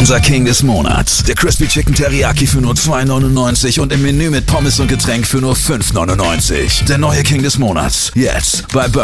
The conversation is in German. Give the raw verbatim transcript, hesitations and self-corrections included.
unser King des Monats. Der Crispy Chicken Teriyaki für nur zwei neunundneunzig und im Menü mit Pommes und Getränk für nur fünf neunundneunzig. Der neue King des Monats. Jetzt bei Burger